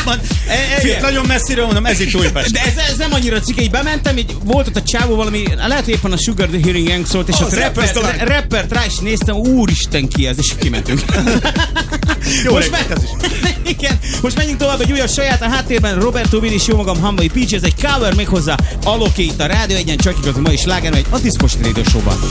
Nagyon messziről mondom, ez itt Újpest. De ez nem annyira cikke, így bementem, így volt ott a csávó valami, lehet éppen a Sugar the Hearing Gang szólt, és ott rappert rá is néztem, úristen ki ez, és kimentünk. Jó, igen, most menjünk tovább egy újabb saját, a háttérben Roberto Willis, jó magam, Hamvai Peach, ez egy cover méghozzá Allocate a Rádió Egyen, csak igaz, ma is sláger megy a Diszkos Radio Show-ban.